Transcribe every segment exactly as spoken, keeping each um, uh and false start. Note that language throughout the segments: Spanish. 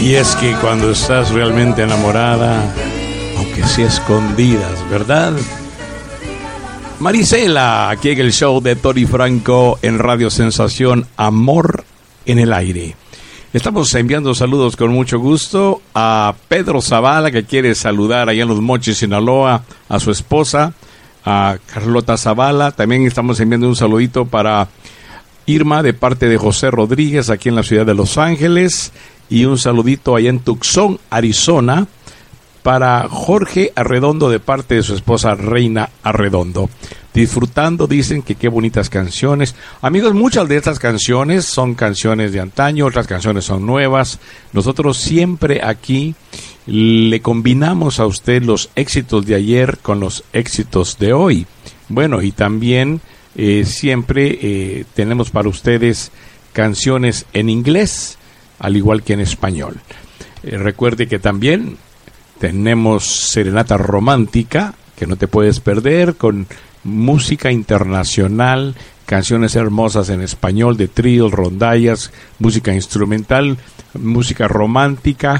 Y es que cuando estás realmente enamorada, aunque sea escondidas, ¿verdad? Marisela, aquí en el show de Tony Franco en Radio Sensación, Amor en el Aire. Estamos enviando saludos con mucho gusto a Pedro Zavala, que quiere saludar allá en Los Mochis, Sinaloa, a su esposa, a Carlota Zavala. También estamos enviando un saludito para Irma, de parte de José Rodríguez, aquí en la ciudad de Los Ángeles. Y un saludito allá en Tucson, Arizona, para Jorge Arredondo, de parte de su esposa Reina Arredondo. Disfrutando, dicen que qué bonitas canciones. Amigos, muchas de estas canciones son canciones de antaño, otras canciones son nuevas. Nosotros siempre aquí le combinamos a usted los éxitos de ayer con los éxitos de hoy. Bueno, y también eh, siempre eh, tenemos para ustedes canciones en inglés, al igual que en español. Eh, recuerde que también tenemos serenata romántica, que no te puedes perder, con música internacional, canciones hermosas en español, de tríos, rondallas, música instrumental, música romántica,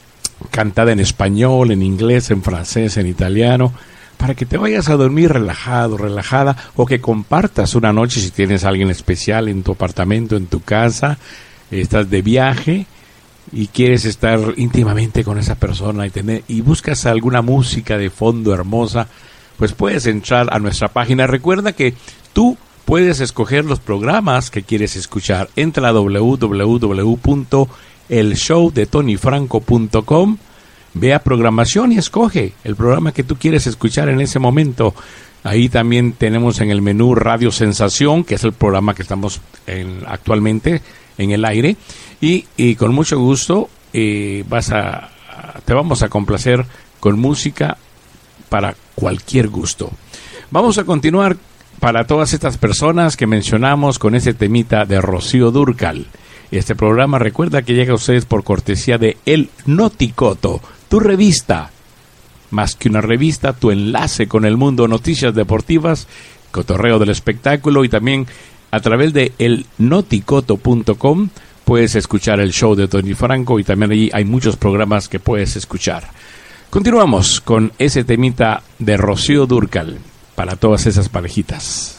cantada en español, en inglés, en francés, en italiano, para que te vayas a dormir relajado, relajada, o que compartas una noche si tienes a alguien especial en tu apartamento, en tu casa, estás de viaje y quieres estar íntimamente con esa persona y tener y buscas alguna música de fondo hermosa, pues puedes entrar a nuestra página. Recuerda que tú puedes escoger los programas que quieres escuchar. Entra a doble u doble u doble u punto el show de tony franco punto com, ve a programación y escoge el programa que tú quieres escuchar en ese momento. Ahí también tenemos en el menú Radio Sensación, que es el programa que estamos en, actualmente en el aire, y, y con mucho gusto eh, vas a, te vamos a complacer con música para cualquier gusto. Vamos a continuar para todas estas personas que mencionamos con ese temita de Rocío Dúrcal. Este programa, recuerda que llega a ustedes por cortesía de El Noticoto, tu revista, más que una revista, tu enlace con el mundo, noticias deportivas, cotorreo del espectáculo, y también a través de el noticoto punto com puedes escuchar el show de Tony Franco, y también allí hay muchos programas que puedes escuchar. Continuamos con ese temita de Rocío Dúrcal para todas esas parejitas.